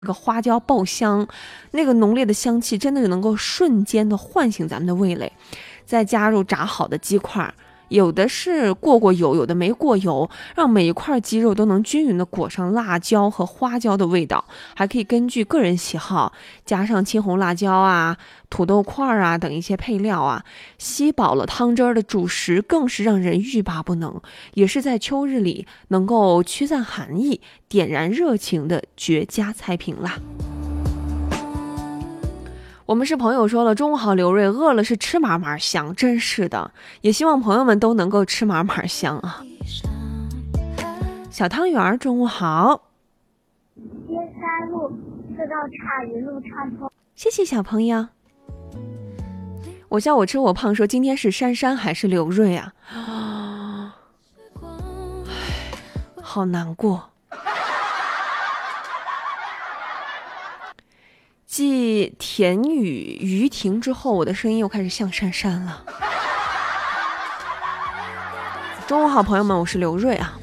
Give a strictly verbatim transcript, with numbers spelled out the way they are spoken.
这个花椒爆香，那个浓烈的香气真的是能够瞬间的唤醒咱们的味蕾。再加入炸好的鸡块，有的是过过油，有的没过油，让每一块鸡肉都能均匀的裹上辣椒和花椒的味道。还可以根据个人喜好加上青红辣椒啊、土豆块啊等一些配料啊，吸饱了汤汁儿的主食更是让人欲罢不能，也是在秋日里能够驱散寒意、点燃热情的绝佳菜品啦。我们是朋友说了，中午好刘瑞，饿了是吃嘛嘛香，真是的，也希望朋友们都能够吃嘛嘛香啊。小汤圆中午好。 街山路四道岔一路畅通。 谢谢小朋友。我笑我吃我胖说今天是珊珊还是刘瑞啊？好难过。继田雨于婷之后，我的声音又开始像珊珊了。中午好朋友们，我是刘瑞啊。